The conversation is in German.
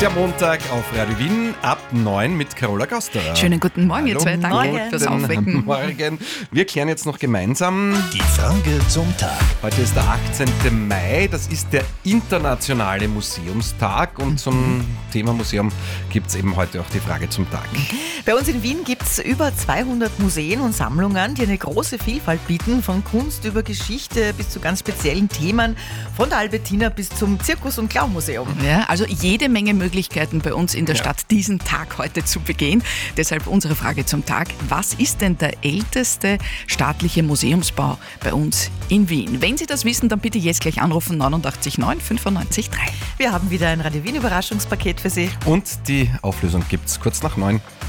Der Montag auf Radio Wien ab 9 mit Carola Gasterer. Schönen guten Morgen, ihr Hallo, zwei. Danke fürs Aufwecken. Morgen. Wir klären jetzt noch gemeinsam. Die Frage zum Tag. Heute ist der 18. Mai, das ist der internationale Museumstag und zum Thema Museum gibt es eben heute auch die Frage zum Tag. Bei uns in Wien gibt es über 200 Museen und Sammlungen, die eine große Vielfalt bieten, von Kunst über Geschichte bis zu ganz speziellen Themen, von der Albertina bis zum Zirkus- und Clownmuseum. Ja, also jede Menge Möglichkeiten bei uns in der Stadt, diesen Tag heute zu begehen. Deshalb unsere Frage zum Tag. Was ist denn der älteste staatliche Museumsbau bei uns in Wien? Wenn Sie das wissen, dann bitte jetzt gleich anrufen 89 9 95 3. Wir haben wieder ein Radio Wien Überraschungspaket für Sie. Und die Auflösung gibt es kurz nach 9.